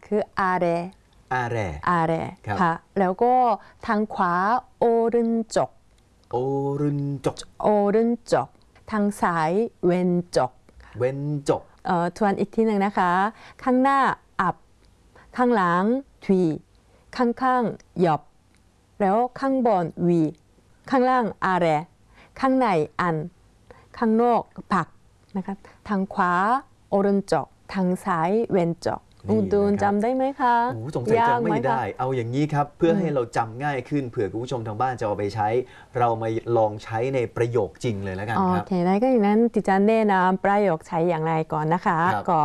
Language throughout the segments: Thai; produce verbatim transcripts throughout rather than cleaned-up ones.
คืออาเรอาแรอาเรค่ะแล้วก็ทางขวาโอรึนจกโอรึนจกโอรึนจกทางซ้ายเวนจกเวนจกเอ่อทวนอีกทีหนึ่งนะคะข้างหน้าอับข้างหลังทวีข้างข้างหยอบแล้วข้างบนวีข้างล่างอาเรข้างในอันข้างนอกผักนะคะทางขวาโอรึนจกทางซ้ายเวนจกอุดูนจำได้ไหมคะโอ้สงสัยจำไม่ได้เอาอย่างนี้ครับเพื่อให้เราจำง่ายขึ้นเผื่อคุณผู้ชมทางบ้านจะเอาไปใช้เรามาลองใช้ในประโยคจริงเลยแล้วกันครับโอเคได้ก็อย่างนั้นดิฉันแนะนำประโยคใช้อย่างไรก่อนนะคะก็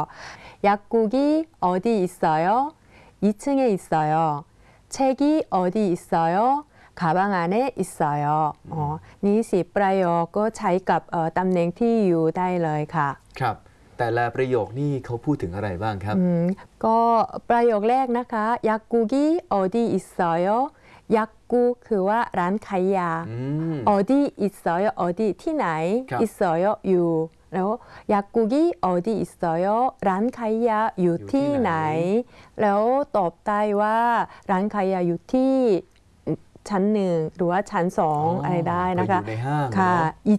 약국이어디있어요 이층에있어요책이어디있어요 가방안에있어요อ๋อนี่สิประโยคก็ใช้กับตำแหน่งที่อยู่ได้เลยค่ะครับแต่ละประโยคนี่เขาพูดถึงอะไรบ้างครับก็ประโยคแรกนะคะ약국이어디있어요 약국คือว่าร้านขายยา어디있어요 어디ที่ไหน 있어요อยู่แล้ว약국이어디있어요ร้านขายยาอยู่ที่ไหนแล้วตอบได้ว่าร้านขายยาอยู่ที่ชั้นหนึ่งหรือว่าชั้นสองอะไรได้นะคะค่ะ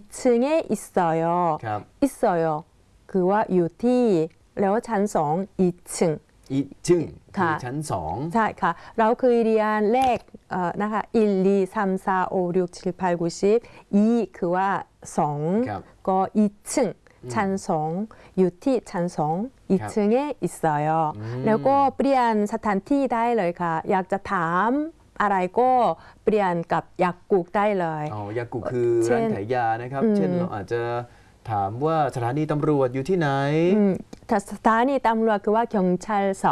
이층에있어요 있어요คือว่าอยู่ที่แล้วชั้นสอง이층 อีจึงคือชั้นสองใช่ค่ะเราเคยเรียนเลขนะคะหนึ่ง สอง สาม สี่ ห้า หก เจ็ด แปด เก้า สิบอีคือว่าสองก็이층ชั้นสองอยู่ที่ชั้นสอง이층에있어요แล้วก็เปลี่ยนสถานที่ได้เลยค่ะอยากจะถามอะไรก็เปลี่ยนกับ약국ได้เลยอ๋อ약국คือร้านขายยานะครับเช่นเราอาจจะถามว่าสถานีตำรวจอยู่ที่ไหนสถานีตำรวจคือว่า경찰서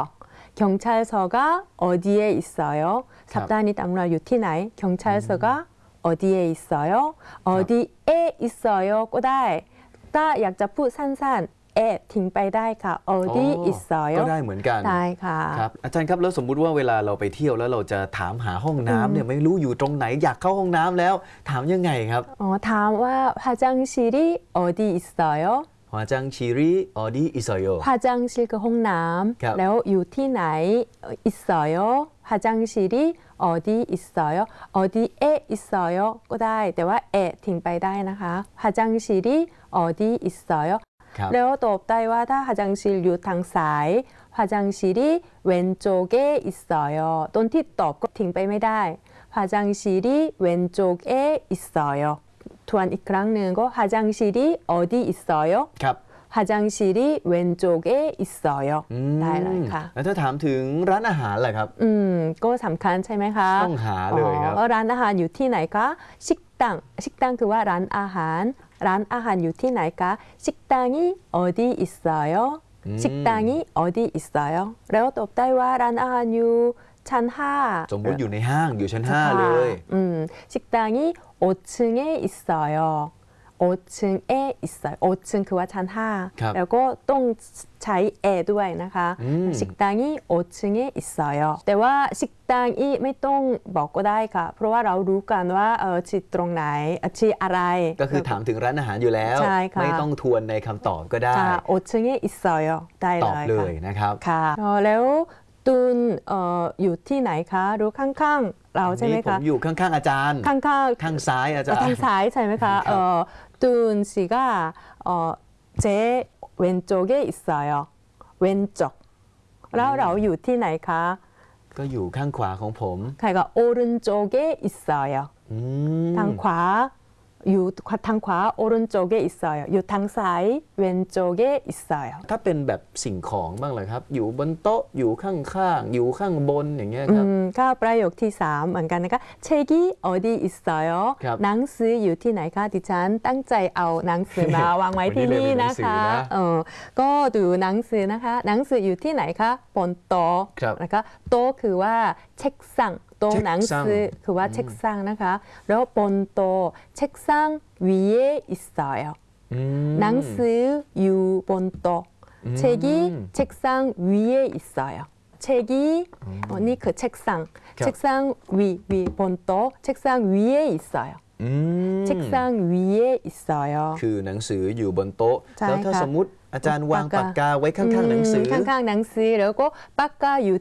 경찰서가 어디에 있어요สถานีตำรวจอยู่ที่ไหน경찰서가 어디에 있어요 어디에 있어요ก็ได้ถ้าอยากจะพูดสั้นๆเอทิ้งไปได้ค่ะ 어디 있어요 ก็ได้เหมือนกันได้ค่ะครับอาจารย์ครับแล้วสมมุติว่าเวลาเราไปเที่ยวแล้วเราจะถามหาห้องน้ำเนี่ยไม่รู้อยู่ตรงไหนอยากเข้าห้องน้ำแล้วถามยังไงครับอ๋อถามว่า화장실이 어디 있어요 화장실이 어디 있어요 화장실คือห้องน้ำแล้วอยู่ที่ไหน 있어요 화장실이 어디 있어요 어디에 있어요ก็ได้แต่ว่าเอทิ้งไปได้นะคะ 화장실이 어디 있어요แล้วตอบได้ว่าถ้า화장실อยู่ทางซ้าย 화장실이 왼쪽에 있어요ตอนที่ตอบก็ทิ้งไปไม่ได้ 화장실이 왼쪽에 있어요ทวนอีกครั้งหนึ่งก็화장실이 어디 있어요 ครับ 화장실이 왼쪽에 있어요ได้เลยค่ะแล้วถ้าถามถึงร้านอาหารล่ะครับอืมก็สำคัญใช่ไหมคะต้องหาเลยครับร้านอาหารอยู่ที่ไหนคะ식당 식당คือว่าร้านอาหารร้านอาหารอยู่ที่ไหนคะ식당이 어디 있어요 식당이 어디 있어요แล้วตอบได้ว่าร้านอาหารอยู่ชั้นห้าสมมติอยู่ในห้างอยู่ชั้นห้าเลยอืม식당이 오층에 있어요 오층에 있어요 오층คือว่าชั้นห้าแล้วก็ต้องใช้เอด้วยนะคะ식당이 오층에 있어요แต่ว่า식당이ไม่ต้องบอกก็ได้ค่ะเพราะว่าเรารู้กันว่าเออที่ตรงไหนที่อะไรก็คือถามถึงร้านอาหารอยู่แล้วไม่ต้องทวนในคำตอบก็ได้ 오층에 있어요ได้เลยตอบเลยนะครับค่ะแล้วตูนเอ่ออยู่ที่ไหนคะรู้ข้างๆเราใช่ไหมคะผมอยู่ข้างๆอาจารย์ข้างๆข้างซ้ายอาจารย์ทางซ้ายใช่ไหมคะเอ่อตูน씨가เอ่อ제 왼쪽에 있어요 왼쪽แล้วเราอยู่ที่ไหนคะก็อยู่ข้างขวาของผมใครก็오른쪽에 있어요ทางขวาอยู่ทางขวา오른쪽에 있어요อยู่ทางซ้าย왼쪽에 있어요 ถ้าเป็นแบบสิ่งของบ้างเลยครับอยู่บนโต๊ะอยู่ข้างๆอยู่ข้างบนอย่างเงี้ยครับก็ประโยคที่สามเหมือนกันนะคะ책이 어디 있어요หนังสืออยู่ที่ไหนคะดิฉันตั้งใจเอาหนังสือมาวางไว้ที่นี่นะคะเออก็ดูหนังสือนะคะหนังสืออยู่ที่ไหนคะบนโต๊ะนะคะโต๊ะคือว่า책상โต๊ะหนังสือคือว่า책상นะคะแล้วบนโต๊ะ책상 위에 있어요หนังสืออยู่บนโต๊ะ책이 책상 위에 있어요 책이 어, นี่คือ책상 책상 위, 위,บนโต๊ะ책상 위에 있어요 책상 위에 있어요 คือหนังสืออยู่บนโต๊ะแล้วถ้าสมมุติอาจารย์วางปากกาไว้ข้างๆหนังสือข้างๆหนังสือแล้วก็ปากกาอยู่